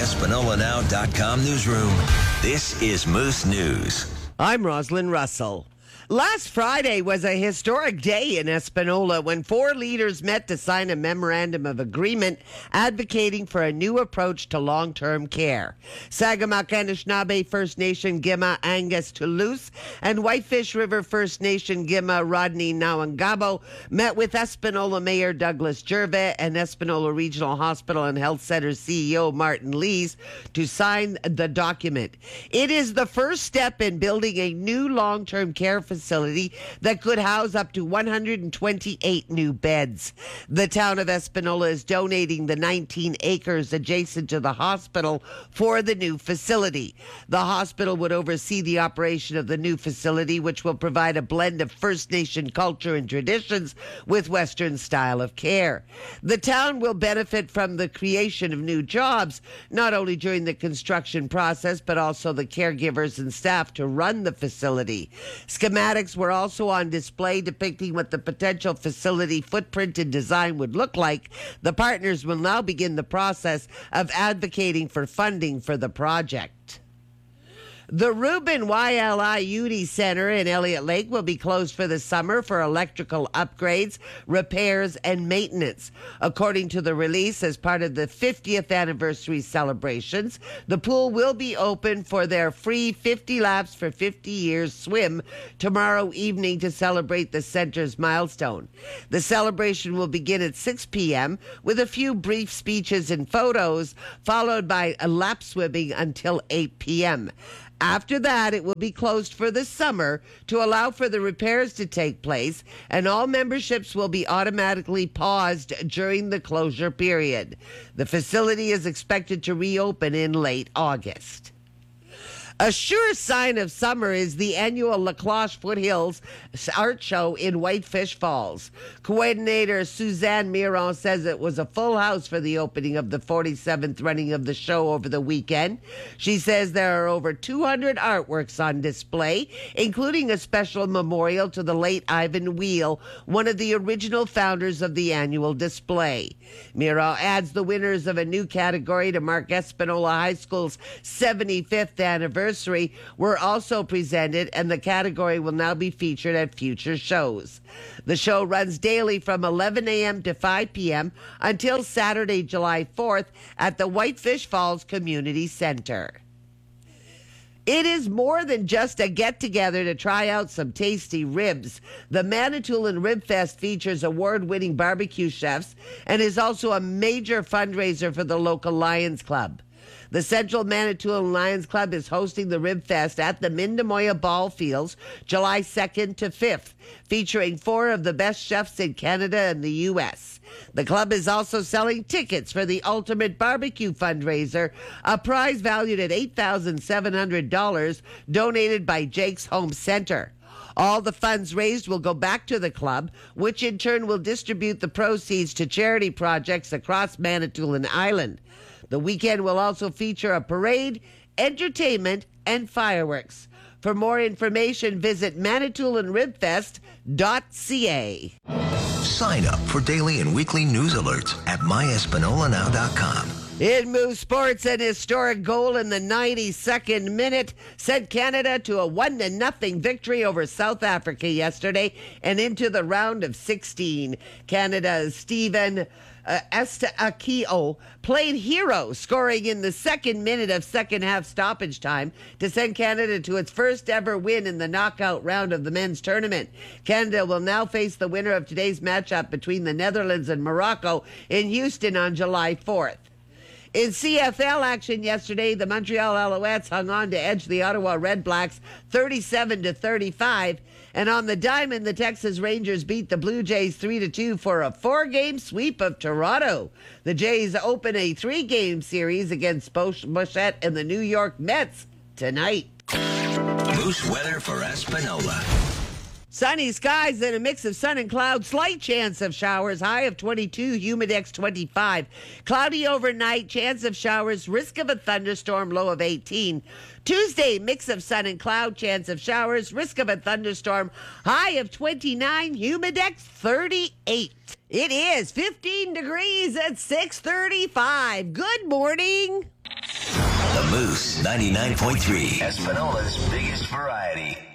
myespanolanowcom newsroom. This is Moose News. I'm Rosalind Russell. Last Friday was a historic day in Espanola when 4 leaders met to sign a memorandum of agreement advocating for a new approach to long-term care. Sagamok Anishinaabe First Nation Gima Angus Toulouse and Whitefish River First Nation Gima Rodney Nawangabo met with Espanola Mayor Douglas Gervais and Espanola Regional Hospital and Health Center CEO Martin Lees to sign the document. It is the first step in building a new long-term care facility that could house up to 128 new beds. The town of Espanola is donating the 19 acres adjacent to the hospital for the new facility. The hospital would oversee the operation of the new facility, which will provide a blend of First Nation culture and traditions with Western style of care. The town will benefit from the creation of new jobs, not only during the construction process, but also the caregivers and staff to run the facility. Schematics were also on display depicting what the potential facility footprint and design would look like. The partners will now begin the process of advocating for funding for the project. The Reuben YLI Uni Center in Elliott Lake will be closed for the summer for electrical upgrades, repairs, and maintenance. According to the release, as part of the 50th anniversary celebrations, the pool will be open for their free 50 laps for 50 years swim tomorrow evening to celebrate the center's milestone. The celebration will begin at 6 p.m. with a few brief speeches and photos, followed by a lap swimming until 8 p.m. After that, it will be closed for the summer to allow for the repairs to take place, and all memberships will be automatically paused during the closure period. The facility is expected to reopen in late August. A sure sign of summer is the annual La Cloche Foothills Art Show in Whitefish Falls. Coordinator Suzanne Miron says it was a full house for the opening of the 47th running of the show over the weekend. She says there are over 200 artworks on display, including a special memorial to the late Ivan Wheel, one of the original founders of the annual display. Miron adds the winners of a new category to mark Espanola High School's 75th anniversary were also presented, and the category will now be featured at future shows. The show runs daily from 11 a.m. to 5 p.m. until Saturday, July 4th at the Whitefish Falls Community Center. It is more than just a get-together to try out some tasty ribs. The Manitoulin Rib Fest features award-winning barbecue chefs and is also a major fundraiser for the local Lions Club. The Central Manitoulin Lions Club is hosting the Rib Fest at the Mindemoya Ball Fields July 2nd to 5th, featuring 4 of the best chefs in Canada and the U.S. The club is also selling tickets for the Ultimate Barbecue fundraiser, a prize valued at $8,700 donated by Jake's Home Center. All the funds raised will go back to the club, which in turn will distribute the proceeds to charity projects across Manitoulin Island. The weekend will also feature a parade, entertainment, and fireworks. For more information, visit ManitoulinRibFest.ca. Sign up for daily and weekly news alerts at myespanolanowcom. In Move Sports, an historic goal in the 92nd minute sent Canada to a 1-0 victory over South Africa yesterday and into the round of 16. Canada's Stephen Estaakio played hero, scoring in the second minute of second half stoppage time to send Canada to its first ever win in the knockout round of the men's tournament. Canada will now face the winner of today's matchup between the Netherlands and Morocco in Houston on July 4th. In CFL action yesterday, the Montreal Alouettes hung on to edge the Ottawa Redblacks 37-35. And on the diamond, the Texas Rangers beat the Blue Jays 3-2 for a 4-game sweep of Toronto. The Jays open a 3-game series against Bichette and the New York Mets tonight. Moose weather for Espanola. Sunny skies and a mix of sun and clouds. Slight chance of showers. High of 22. Humidex 25. Cloudy overnight. Chance of showers. Risk of a thunderstorm. Low of 18. Tuesday, mix of sun and cloud. Chance of showers. Risk of a thunderstorm. High of 29. Humidex 38. It is 15 degrees at 6:35. Good morning. The Moose 99.3. Espanola's biggest variety.